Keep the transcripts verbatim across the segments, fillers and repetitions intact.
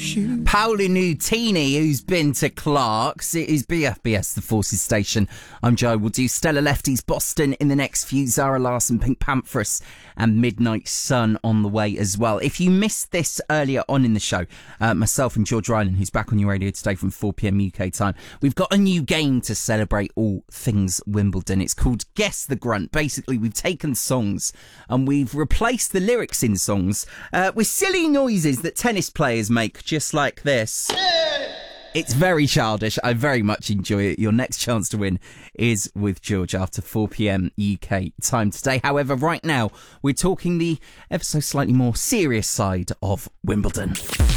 shoes. Paolo Nutini, who's been to Clark's. It is B F B S, the Forces Station. I'm Joe. We'll do Stella Lefty's Boston in the next few. Zara Larsson, Pink Panthers, and Midnight Sun on the way as well. If you missed this earlier on in the show, uh, myself and George Ryland, who's back on your radio today from four p.m. U K time, we've got a new game to celebrate all things Wimbledon. It's called Guess the Grunt. Basically, we've taken songs and we've replaced the lyrics in songs uh, with silly noises that tennis players make, just like this. It's very childish. I very much enjoy it. Your next chance to win is with George after four p.m. U K time today. However, right now, we're talking the ever so slightly more serious side of Wimbledon.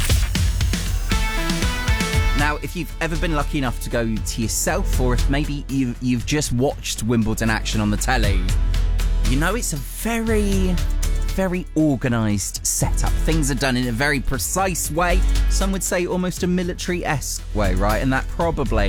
Now, if you've ever been lucky enough to go to yourself, or if maybe you've, you've just watched Wimbledon action on the telly, you know it's a very... very organised setup. Things are done in a very precise way. Some would say almost a military-esque way, right? And that probably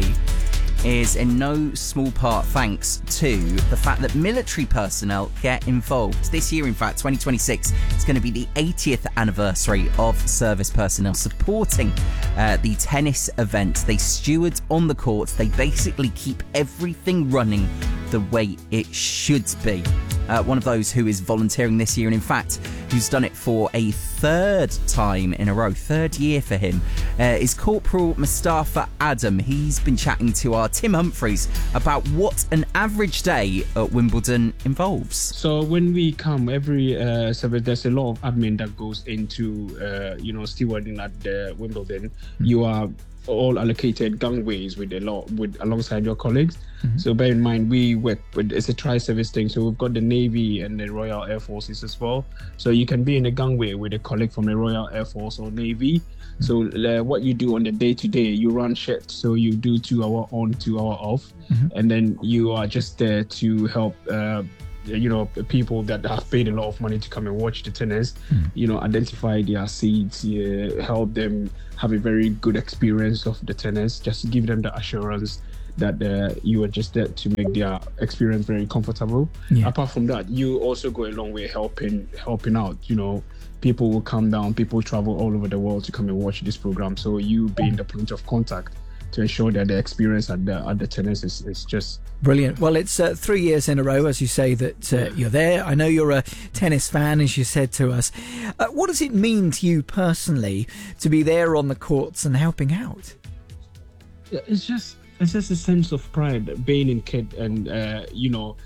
is in no small part thanks to the fact that military personnel get involved. This year, in fact, twenty twenty-six, is going to be the eightieth anniversary of service personnel supporting uh, the tennis event. They steward on the courts. They basically keep everything running the way it should be. Uh, one of those who is volunteering this year, and in fact, who's done it for a third time in a row, third year for him, uh, is Corporal Mustafa Adam. He's been chatting to our Tim Humphreys about what an average day at Wimbledon involves. So when we come every uh, service, there's a lot of admin that goes into, uh, you know, stewarding at uh, Wimbledon. Mm-hmm. You are all allocated gangways with a lot with alongside your colleagues. Mm-hmm. So bear in mind, we work with, it's a tri-service thing. So we've got the Navy and the Royal Air Forces as well. So you can be in a gangway with a colleague from the Royal Air Force or Navy. Mm-hmm. So uh, what you do on the day to day, you run shift. So you do two hour on, two hour off, mm-hmm. and then you are just there to help. Uh, you know, people that have paid a lot of money to come and watch the tennis, mm. you know, identify their seats, uh, help them have a very good experience of the tennis, just give them the assurance that uh, you are just there to make their experience very comfortable. Yeah. Apart from that, you also go a long way helping helping out. You know, people will come down, people travel all over the world to come and watch this program. So you being the point of contact to ensure that the experience at the at the tennis is, is just brilliant. Well, it's uh, three years in a row, as you say, that uh, you're there. I know you're a tennis fan, as you said to us. Uh, what does it mean to you personally to be there on the courts and helping out? It's just it's just a sense of pride being in kid, and uh, you know,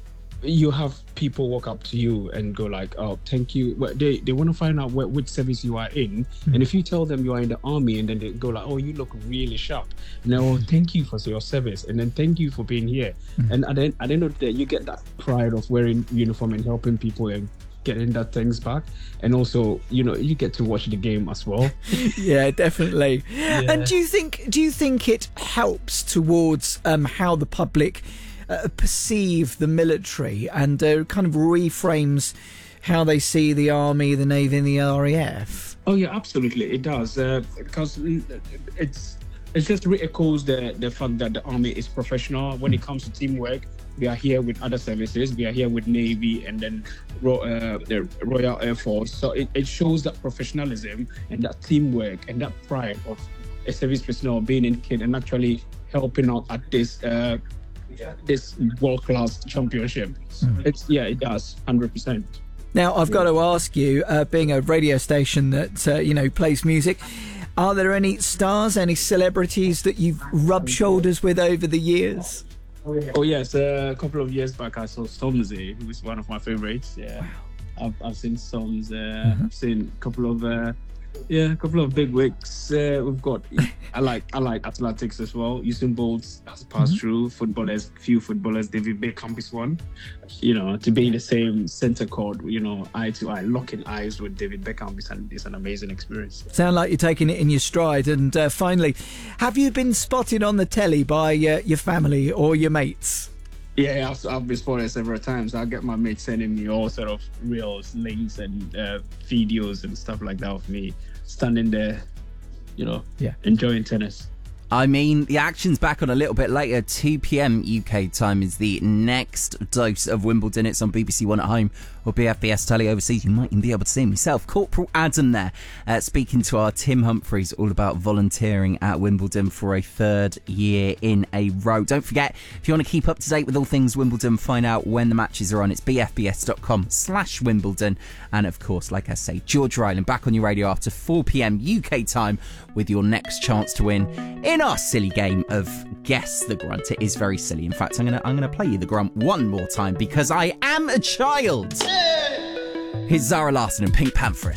you have people walk up to you and go like, oh, thank you. Well, they they want to find out what, which service you are in. Mm-hmm. And if you tell them you are in the army, and then they go like, oh, you look really sharp. And then, oh, thank you for your service. And then thank you for being here. Mm-hmm. And at the, at the end of the day, you get that pride of wearing uniform and helping people and getting that things back. And also, you know, you get to watch the game as well. Yeah, definitely. Yeah. And do you think do you think it helps towards um, how the public Uh, perceive the military, and uh, kind of reframes how they see the Army, the Navy and the R A F? Oh yeah, absolutely, it does, uh, because it's it's just re-echoes the, the fact that the Army is professional when it comes to teamwork. We are here with other services, we are here with Navy and then uh, the Royal Air Force, so it, it shows that professionalism and that teamwork and that pride of a service personnel being in kid and actually helping out at this uh, this world-class championship. Mm. It's yeah, it does, one hundred percent. Now, I've got to ask you, uh, being a radio station that uh, you know plays music, are there any stars, any celebrities that you've rubbed shoulders with over the years? Oh yes, uh, a couple of years back I saw Stormzy, who is one of my favorites. Yeah, wow. I've I've seen Storms. Uh, mm-hmm. I've seen a couple of. Uh, Yeah, a couple of big wigs. Uh, we've got. I like. I like athletics as well. Usain Bolt has passed mm-hmm. through. Footballers, few footballers. David Beckham is one. You know, to be in the same center court, you know, eye to eye, locking eyes with David Beckham is an, is an amazing experience. Sound like you're taking it in your stride. And uh, finally, have you been spotted on the telly by uh, your family or your mates? Yeah, I've, I've been spotted several times. I get my mates sending me all sort of reels, links, and uh, videos and stuff like that of me standing there, you know, yeah, enjoying tennis. I mean, the action's back on a little bit later. two p.m. U K time is the next dose of Wimbledon. It's on B B C One at home or B F B S Telly overseas. You might even be able to see myself, Corporal Adam there, uh, speaking to our Tim Humphreys all about volunteering at Wimbledon for a third year in a row. Don't forget, if you want to keep up to date with all things Wimbledon, find out when the matches are on. It's bfbs.com slash Wimbledon. And of course, like I say, George Ryland back on your radio after four p.m. U K time with your next chance to win in our silly game of Guess the Grunt. It is very silly. In fact, I'm gonna I'm gonna play you the grunt one more time because I am a child. Here's Zara Larsson and Pink Panther.